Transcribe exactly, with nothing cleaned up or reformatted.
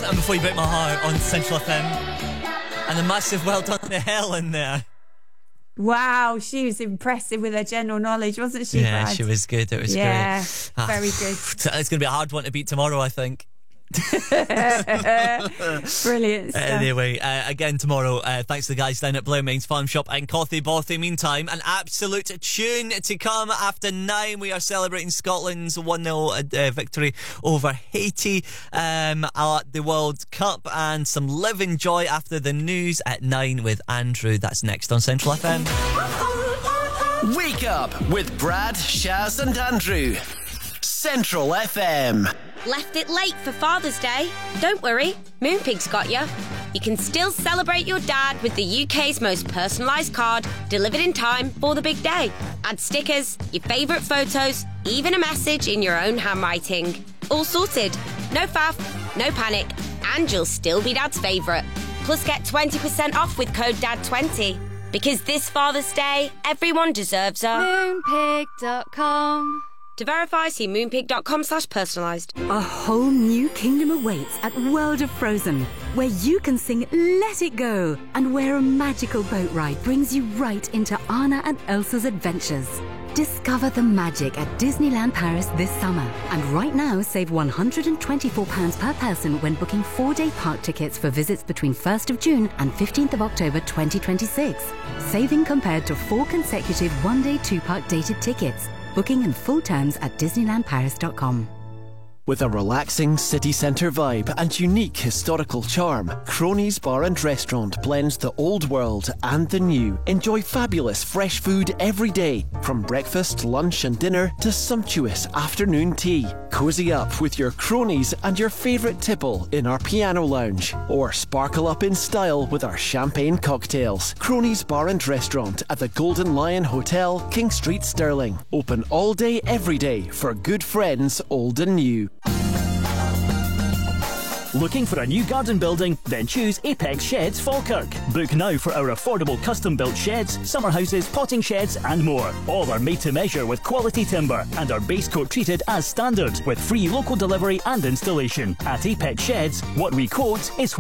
And Before You Break My Heart on Central F M. And a massive well done to Helen there. Wow, she was impressive with her general knowledge, wasn't she, Yeah, Brad? she was good. It was yeah, great. Yeah, very ah, good. It's going to be a hard one to beat tomorrow, I think. Brilliant stuff. Anyway, uh, again tomorrow, uh, thanks to the guys down at Blaumain's Farm Shop and Coffee Bothy. Meantime, an absolute tune to come after nine. We are celebrating Scotland's one nil uh, victory over Haiti um, at the World Cup, and some Living Joy after the news at nine with Andrew. That's next on Central F M. Wake up with Brad, Shaz and Andrew. Central F M. Left it late for Father's Day? Don't worry, Moonpig's got you. You can still celebrate your dad with the U K's most personalised card, delivered in time for the big day. Add stickers, your favourite photos, even a message in your own handwriting. All sorted. No faff, no panic, and you'll still be Dad's favourite. Plus get twenty percent off with code D A D twenty. Because this Father's Day, everyone deserves a... Moonpig dot com. To verify, see moonpig.com slash personalised. A whole new kingdom awaits at World of Frozen, where you can sing Let It Go, and where a magical boat ride brings you right into Anna and Elsa's adventures. Discover the magic at Disneyland Paris this summer. And right now, save one hundred twenty-four pounds per person when booking four-day park tickets for visits between first of June and fifteenth of October twenty twenty-six. Saving compared to four consecutive one-day two-park dated tickets. Booking and full terms at disneyland paris dot com. With a relaxing city centre vibe and unique historical charm, Cronies Bar and Restaurant blends the old world and the new. Enjoy fabulous fresh food every day, from breakfast, lunch and dinner to sumptuous afternoon tea. Cozy up with your cronies and your favourite tipple in our piano lounge, or sparkle up in style with our champagne cocktails. Cronies Bar and Restaurant at the Golden Lion Hotel, King Street, Stirling. Open all day every day for good friends old and new. Looking for a new garden building? Then choose Apex Sheds Falkirk. Book now for our affordable custom-built sheds, summer houses, potting sheds and more. All are made to measure with quality timber and are base coat treated as standard, with free local delivery and installation. At Apex Sheds, what we quote is